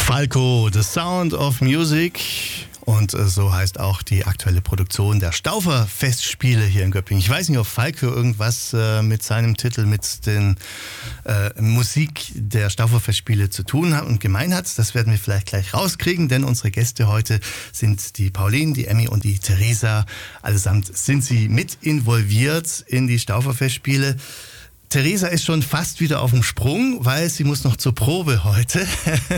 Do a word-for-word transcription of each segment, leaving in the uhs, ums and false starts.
Falco, The Sound of Music. Und so heißt auch die aktuelle Produktion der Staufer-Festspiele hier in Göppingen. Ich weiß nicht, ob Falco irgendwas äh, mit seinem Titel, mit den äh, Musik der Staufer-Festspiele zu tun hat und gemein hat. Das werden wir vielleicht gleich rauskriegen, denn unsere Gäste heute sind die Pauline, die Emmy und die Theresa. Allesamt sind sie mit involviert in die Staufer-Festspiele. Theresa ist schon fast wieder auf dem Sprung, weil sie muss noch zur Probe heute.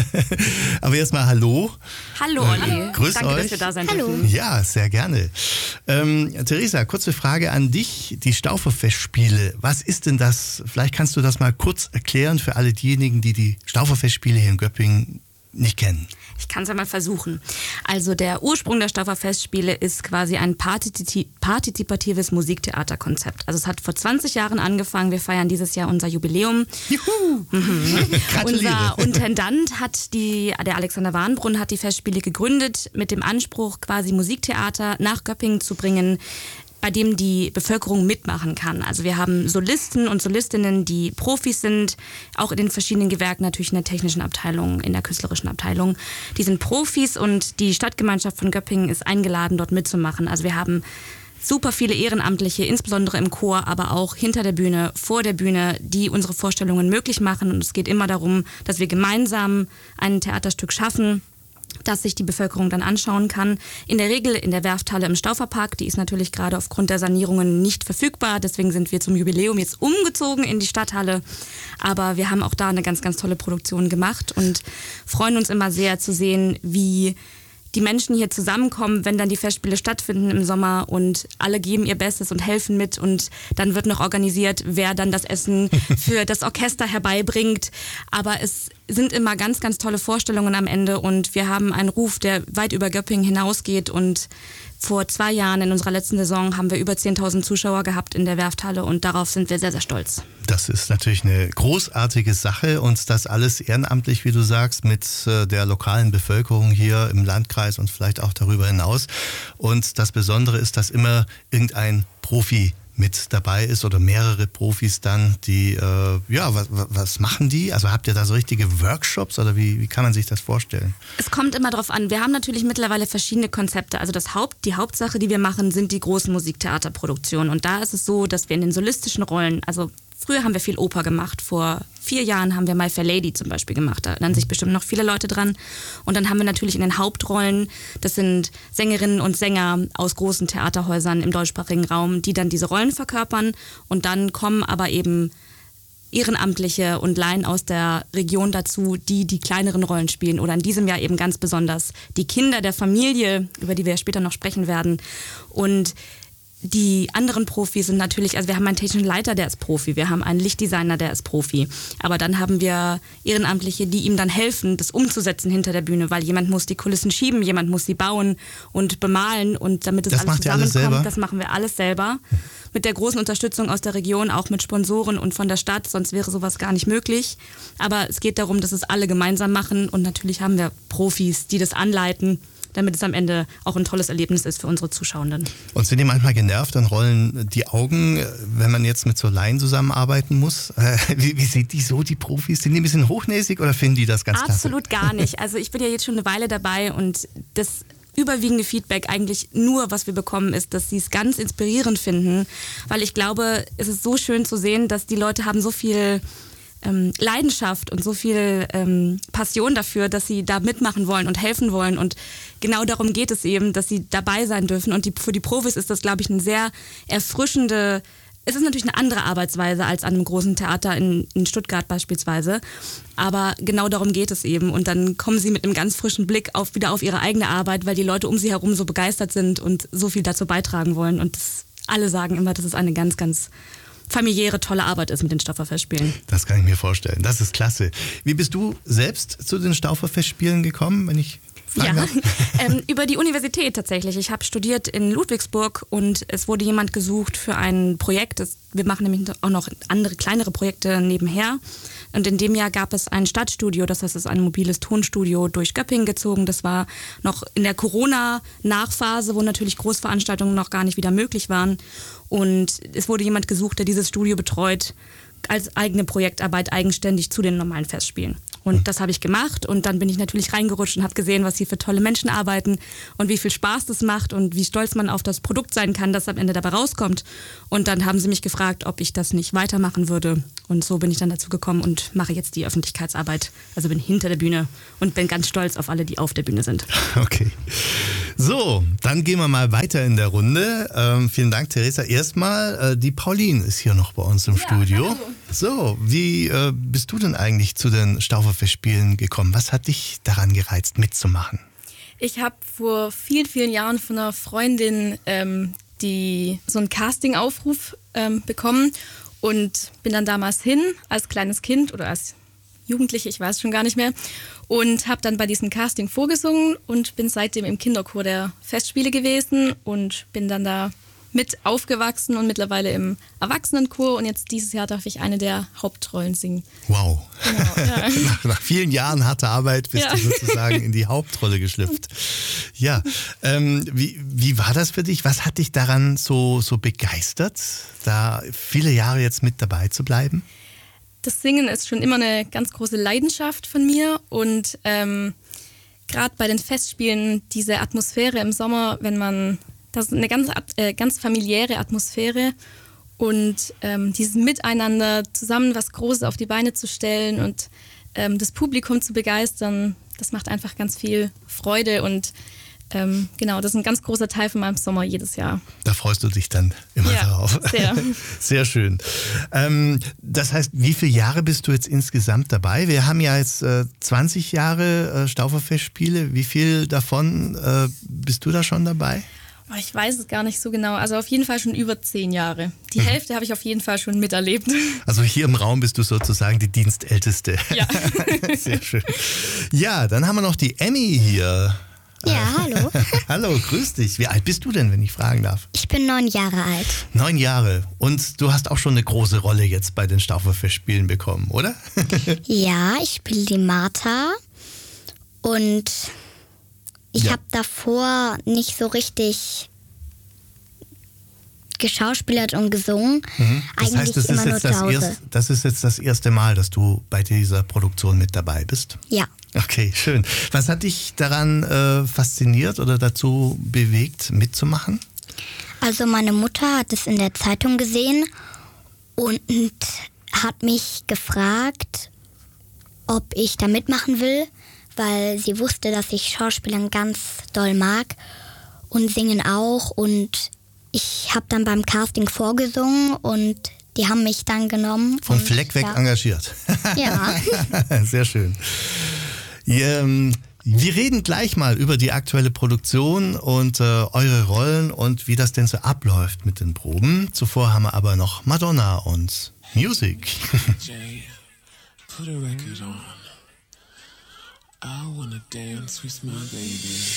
Aber erstmal hallo. Hallo Olli. Äh, grüß Danke, euch. dass wir da sein Hallo. dürfen. Ja, sehr gerne. Ähm, Theresa, kurze Frage an dich. Die Staufer-Festspiele, was ist denn das? Vielleicht kannst du das mal kurz erklären für alle diejenigen, die die Staufer-Festspiele hier in Göppingen nicht kennen. Ich kann es ja mal versuchen. Also der Ursprung der Staufer-Festspiele ist quasi ein partizip- partizipatives Musiktheaterkonzept. Also es hat vor zwanzig Jahren angefangen. Wir feiern dieses Jahr unser Jubiläum. Juhu! Mhm. Gratuliere. Unser Intendant hat die, der Alexander Warnbrunn hat die Festspiele gegründet mit dem Anspruch, quasi Musiktheater nach Göppingen zu bringen, bei dem die Bevölkerung mitmachen kann. Also wir haben Solisten und Solistinnen, die Profis sind, auch in den verschiedenen Gewerken, natürlich in der technischen Abteilung, in der künstlerischen Abteilung. Die sind Profis und die Stadtgemeinschaft von Göppingen ist eingeladen, dort mitzumachen. Also wir haben super viele Ehrenamtliche, insbesondere im Chor, aber auch hinter der Bühne, vor der Bühne, die unsere Vorstellungen möglich machen. Und es geht immer darum, dass wir gemeinsam ein Theaterstück schaffen, dass sich die Bevölkerung dann anschauen kann. In der Regel in der Werfthalle im Stauferpark, die ist natürlich gerade aufgrund der Sanierungen nicht verfügbar, deswegen sind wir zum Jubiläum jetzt umgezogen in die Stadthalle. Aber wir haben auch da eine ganz, ganz tolle Produktion gemacht und freuen uns immer sehr zu sehen, wie die Menschen hier zusammenkommen, wenn dann die Festspiele stattfinden im Sommer und alle geben ihr Bestes und helfen mit und dann wird noch organisiert, wer dann das Essen für das Orchester herbeibringt. Aber es sind immer ganz, ganz tolle Vorstellungen am Ende und wir haben einen Ruf, der weit über Göppingen hinausgeht und vor zwei Jahren in unserer letzten Saison haben wir über zehntausend Zuschauer gehabt in der Werfthalle und darauf sind wir sehr, sehr stolz. Das ist natürlich eine großartige Sache und das alles ehrenamtlich, wie du sagst, mit der lokalen Bevölkerung hier im Landkreis und vielleicht auch darüber hinaus. Und das Besondere ist, dass immer irgendein Profi mit dabei ist oder mehrere Profis dann, die, äh, ja, was, was machen die? Also habt ihr da so richtige Workshops oder wie, wie kann man sich das vorstellen? Es kommt immer drauf an. Wir haben natürlich mittlerweile verschiedene Konzepte. Also das Haupt, die Hauptsache, die wir machen, sind die großen Musiktheaterproduktionen. Und da ist es so, dass wir in den solistischen Rollen, also früher haben wir viel Oper gemacht. Vor vier Jahren haben wir My Fair Lady zum Beispiel gemacht. Da erinnern sich bestimmt noch viele Leute dran. Und dann haben wir natürlich in den Hauptrollen, das sind Sängerinnen und Sänger aus großen Theaterhäusern im deutschsprachigen Raum, die dann diese Rollen verkörpern. Und dann kommen aber eben Ehrenamtliche und Laien aus der Region dazu, die die kleineren Rollen spielen. Oder in diesem Jahr eben ganz besonders die Kinder der Familie, über die wir später noch sprechen werden. Und die anderen Profis sind natürlich, also wir haben einen technischen Leiter, der ist Profi, wir haben einen Lichtdesigner, der ist Profi, aber dann haben wir Ehrenamtliche, die ihm dann helfen, das umzusetzen hinter der Bühne, weil jemand muss die Kulissen schieben, jemand muss sie bauen und bemalen und damit es das alles macht ihr alles zusammenkommt, selber? das machen wir alles selber. Mit der großen Unterstützung aus der Region, auch mit Sponsoren und von der Stadt, sonst wäre sowas gar nicht möglich. Aber es geht darum, dass es alle gemeinsam machen und natürlich haben wir Profis, die das anleiten, damit es am Ende auch ein tolles Erlebnis ist für unsere Zuschauenden. Und sind die manchmal genervt, dann rollen die Augen, wenn man jetzt mit so Laien zusammenarbeiten muss? Wie, wie sind die so, die Profis? Sind die ein bisschen hochnäsig oder finden die das ganz klasse? Absolut gar nicht. Also ich bin ja jetzt schon eine Weile dabei und das überwiegende Feedback eigentlich nur, was wir bekommen, ist, dass sie es ganz inspirierend finden, weil ich glaube, es ist so schön zu sehen, dass die Leute haben so viel Ähm, Leidenschaft und so viel ähm, Passion dafür, dass sie da mitmachen wollen und helfen wollen und genau darum geht es eben, dass sie dabei sein dürfen und die, für die Profis ist das, glaube ich, eine sehr erfrischende, es ist natürlich eine andere Arbeitsweise als an einem großen Theater in, in Stuttgart beispielsweise, aber genau darum geht es eben und dann kommen sie mit einem ganz frischen Blick auf, wieder auf ihre eigene Arbeit, weil die Leute um sie herum so begeistert sind und so viel dazu beitragen wollen und das, alle sagen immer, dass es eine ganz, ganz familiäre, tolle Arbeit ist mit den Staufer-Festspielen. Das kann ich mir vorstellen. Das ist klasse. Wie bist du selbst zu den Staufer-Festspielen gekommen, wenn ich fragen Ja, darf? ähm, über die Universität tatsächlich. Ich habe studiert in Ludwigsburg und es wurde jemand gesucht für ein Projekt. Das, wir machen nämlich auch noch andere kleinere Projekte nebenher. Und in dem Jahr gab es ein Stadtstudio, das heißt, es ist ein mobiles Tonstudio durch Göppingen gezogen. Das war noch in der Corona-Nachphase, wo natürlich Großveranstaltungen noch gar nicht wieder möglich waren. Und es wurde jemand gesucht, der dieses Studio betreut, als eigene Projektarbeit eigenständig zu den normalen Festspielen. Und das habe ich gemacht und dann bin ich natürlich reingerutscht und habe gesehen, was hier für tolle Menschen arbeiten und wie viel Spaß das macht und wie stolz man auf das Produkt sein kann, das am Ende dabei rauskommt. Und dann haben sie mich gefragt, ob ich das nicht weitermachen würde. Und so bin ich dann dazu gekommen und mache jetzt die Öffentlichkeitsarbeit. Also bin hinter der Bühne und bin ganz stolz auf alle, die auf der Bühne sind. Okay. So, dann gehen wir mal weiter in der Runde. Ähm, vielen Dank, Theresa. Erstmal, äh, die Pauline ist hier noch bei uns im ja, Studio. Hallo. So, wie äh, bist du denn eigentlich zu den Stauferfestspielen gekommen? Was hat dich daran gereizt, mitzumachen? Ich habe vor vielen, vielen Jahren von einer Freundin ähm, die, so einen Casting-Aufruf ähm, bekommen und bin dann damals hin als kleines Kind oder als Jugendliche, ich weiß schon gar nicht mehr, und habe dann bei diesem Casting vorgesungen und bin seitdem im Kinderchor der Festspiele gewesen und bin dann da mit aufgewachsen und mittlerweile im Erwachsenenchor und jetzt dieses Jahr darf ich eine der Hauptrollen singen. Wow. Genau, ja. nach, nach vielen Jahren harter Arbeit bist ja. du sozusagen in die Hauptrolle geschlüpft. Ja, ähm, wie, wie war das für dich? Was hat dich daran so, so begeistert, da viele Jahre jetzt mit dabei zu bleiben? Das Singen ist schon immer eine ganz große Leidenschaft von mir und ähm, gerade bei den Festspielen diese Atmosphäre im Sommer, wenn man das ist eine ganz, äh, ganz familiäre Atmosphäre und ähm, dieses Miteinander, zusammen was Großes auf die Beine zu stellen und ähm, das Publikum zu begeistern, das macht einfach ganz viel Freude und ähm, genau, das ist ein ganz großer Teil von meinem Sommer jedes Jahr. Da freust du dich dann immer ja, darauf. Sehr. Sehr schön. Ähm, das heißt, wie viele Jahre bist du jetzt insgesamt dabei? Wir haben ja jetzt äh, zwanzig Jahre äh, Stauferfestspiele. Wie viel davon äh, bist du da schon dabei? Ich weiß es gar nicht so genau. Also auf jeden Fall schon über zehn Jahre. Die Hälfte habe ich auf jeden Fall schon miterlebt. Also hier im Raum bist du sozusagen die Dienstälteste. Ja. Sehr schön. Ja, dann haben wir noch die Emmy hier. Ja, hallo. Hallo, grüß dich. Wie alt bist du denn, wenn ich fragen darf? Ich bin neun Jahre alt. Neun Jahre. Und du hast auch schon eine große Rolle jetzt bei den Stauferfestspielen bekommen, oder? Ja, ich spiele die Martha. Und ich ja. habe davor nicht so richtig geschauspielert und gesungen. Mhm. Das Eigentlich heißt, das immer ist, nur jetzt zu das, Hause. erst, das ist jetzt das erste Mal, dass du bei dieser Produktion mit dabei bist? Ja. Okay, schön. Was hat dich daran äh, fasziniert oder dazu bewegt, mitzumachen? Also meine Mutter hat es in der Zeitung gesehen und hat mich gefragt, ob ich da mitmachen will, weil sie wusste, dass ich Schauspielern ganz doll mag und singen auch. Und ich habe dann beim Casting vorgesungen und die haben mich dann genommen. Vom und, Fleck weg ja. engagiert. Ja. Sehr schön. Ja, wir reden gleich mal über die aktuelle Produktion und äh, eure Rollen und wie das denn so abläuft mit den Proben. Zuvor haben wir aber noch Madonna und Music. Jay, put a record on. I wanna dance with my baby.